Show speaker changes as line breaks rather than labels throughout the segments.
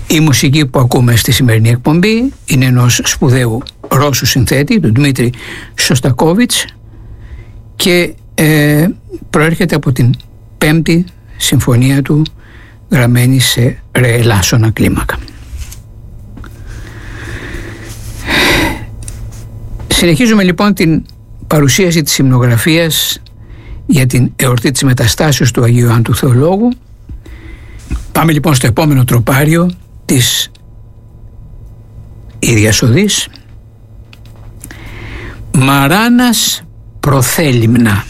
Η μουσική που ακούμε στη σημερινή εκπομπή είναι ενός σπουδαίου Ρώσου συνθέτη, του Δημήτρη Σωστακόβιτς, και προέρχεται από την 5η συμφωνία του, γραμμένη σε ρε ελάσσονα κλίμακα. Συνεχίζουμε λοιπόν την παρουσίαση της υμνογραφίας για την εορτή της Μεταστάσεως του Αγίου Ιωάννου του Θεολόγου. Πάμε λοιπόν στο επόμενο τροπάριο της ίδιας οδής. Μαράνας προθέλιμνα.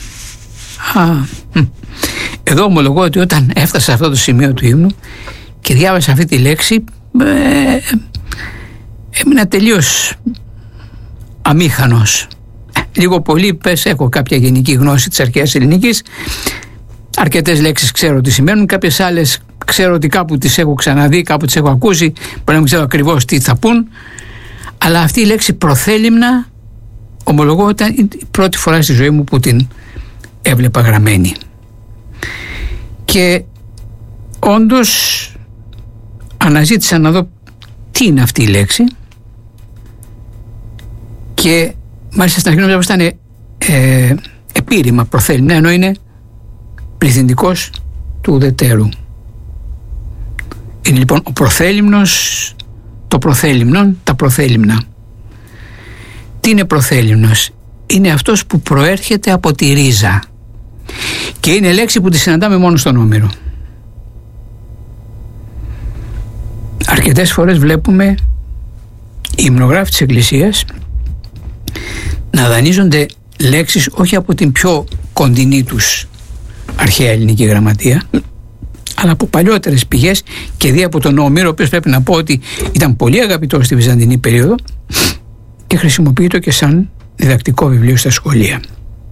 Εδώ ομολογώ ότι όταν έφτασα σε αυτό το σημείο του ύμνου και διάβασα αυτή τη λέξη, έμεινα τελείως αμήχανος. Λίγο πολύ πες έχω κάποια γενική γνώση της αρχαίας ελληνικής, αρκετές λέξεις ξέρω τι σημαίνουν, κάποιες άλλες ξέρω ότι κάπου τις έχω ξαναδεί, κάπου τις έχω ακούσει, μπορεί να μην ξέρω ακριβώς τι θα πούν, αλλά αυτή η λέξη προθέλιμνα ομολογώ ήταν η πρώτη φορά στη ζωή μου που την έβλεπα γραμμένη. Και όντως αναζήτησα να δω τι είναι αυτή η λέξη, και μάλιστα στην αρχή νόμιζα πως ήταν επίρρημα προθέλιμνα, ενώ είναι πληθυντικός του ουδετέρου. Είναι λοιπόν ο προθέλιμνος, το προθέλιμνον, τα προθέλιμνα. Τι είναι προθέλιμνος? Είναι αυτός που προέρχεται από τη ρίζα, και είναι λέξη που τη συναντάμε μόνο στον Όμηρο. Αρκετές φορές βλέπουμε οι υμνογράφοι της Εκκλησίας να δανείζονται λέξεις όχι από την πιο κοντινή τους αρχαία ελληνική γραμματεία, αλλά από παλιότερες πηγές, και δι' από τον Όμηρο, ο οποίος πρέπει να πω ότι ήταν πολύ αγαπητός στη Βυζαντινή περίοδο και χρησιμοποιείται και σαν διδακτικό βιβλίο στα σχολεία.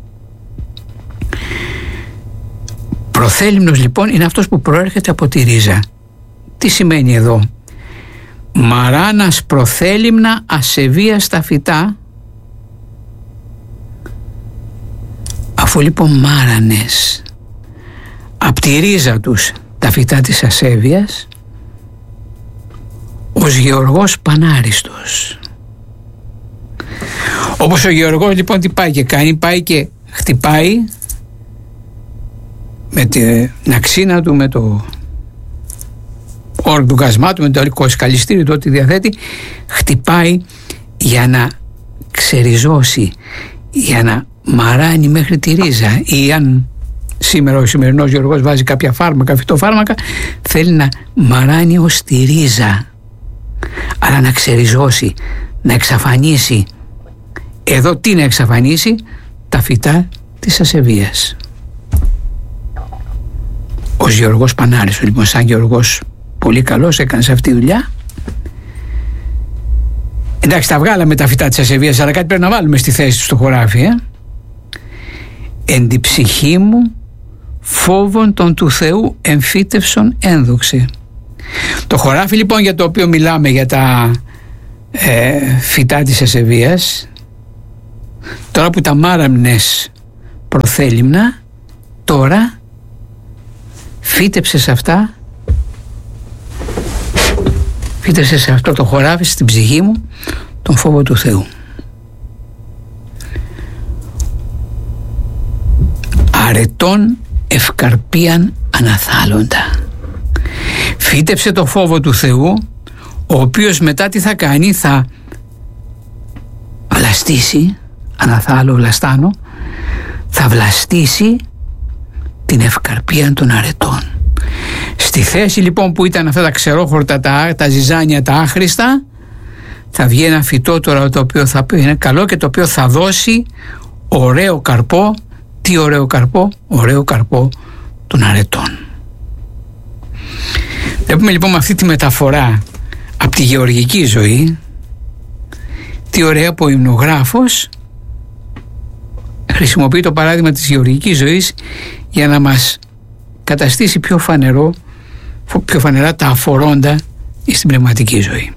Προθέλιμνος λοιπόν είναι αυτός που προέρχεται από τη ρίζα. Τι σημαίνει εδώ? Μαράνας προθέλιμνα ασεβία στα φυτά. Αφού λοιπόν μάρανες από τη ρίζα τους τα φυτά της ασέβειας, ως Γεωργός πανάριστος. Όπως ο Γεωργός λοιπόν τι πάει και κάνει? Πάει και χτυπάει με την αξίνα του, με το οργκασμά του, με το αλικοσκαλιστήρι του, ό,τι διαθέτει, χτυπάει για να ξεριζώσει, για να μαράνει μέχρι τη ρίζα. Ή αν σήμερα ο σημερινός Γεωργός βάζει κάποια φάρμακα, φυτοφάρμακα, θέλει να μαράνει ως τη ρίζα, αλλά να ξεριζώσει, να εξαφανίσει. Εδώ τι να εξαφανίσει? Τα φυτά της ασεβίας. Ο Γεωργός Πανάρης, λοιπόν, σαν Γεωργός πολύ καλός, έκανε σε αυτή τη δουλειά. Εντάξει, τα βγάλαμε τα φυτά της ασεβίας, αλλά κάτι πρέπει να βάλουμε στη θέση του στο χωράφι. Εν τη ψυχή μου φόβον των του Θεού εμφύτευσον ένδοξε. Το χωράφι λοιπόν για το οποίο μιλάμε, για τα φυτά της ασεβίας, τώρα που τα μάραμνες προθέλιμνα, τώρα φύτεψε σε αυτά, φύτεψε σε αυτό το χωράφι, στην ψυχή μου, τον φόβο του Θεού. Αρετών ευκαρπίαν αναθάλοντα. Φύτεψε το φόβο του Θεού, ο οποίος μετά τι θα κάνει? Θα βλαστήσει, αναθάλω, βλαστάνω, θα βλαστήσει την ευκαρπία των αρετών. Στη θέση λοιπόν που ήταν αυτά τα ξερόχορτα, τα ζυζάνια, τα άχρηστα, θα βγει ένα φυτό τώρα το οποίο θα πει είναι καλό και το οποίο θα δώσει ωραίο καρπό. Τι ωραίο καρπό? Ωραίο καρπό των αρετών. Βλέπουμε λοιπόν με αυτή τη μεταφορά από τη γεωργική ζωή, τι ωραία που ο υμνογράφος χρησιμοποιεί το παράδειγμα της γεωργικής ζωής για να μας καταστήσει πιο φανερά τα αφορώντα στην πνευματική ζωή.